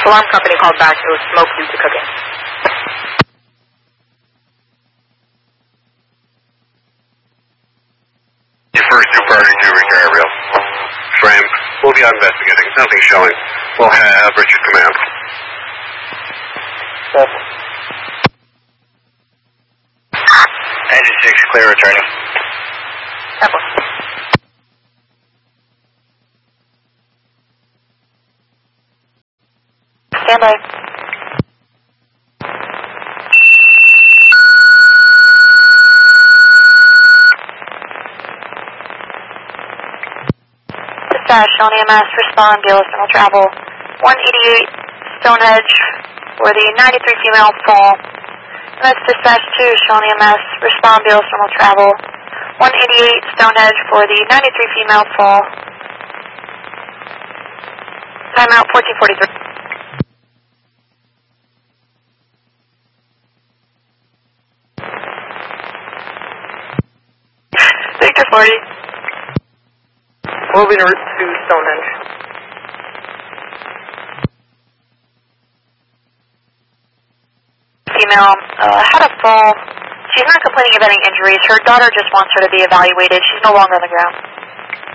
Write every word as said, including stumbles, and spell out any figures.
Alarm company called back. It was smoke due to cooking. Your first two priority to reach aerial. Frame. We'll be out investigating. Nothing showing. We'll have Richard command. Seven. Engine six, clear returning. Seven. Stand by. Dispatch, Shawnee M S, respond, Gales Thermal Travel. one eighty-eight Stonehenge for the ninety-three female fall. M S Dispatch two, Shawnee M S, respond, Gales Thermal Travel. one eighty-eight Stonehenge for the ninety-three female fall. Timeout fourteen forty-three. Victor forty. Moving to Stonehenge. Female uh, had a fall. She's not complaining of any injuries. Her daughter just wants her to be evaluated. She's no longer on the ground.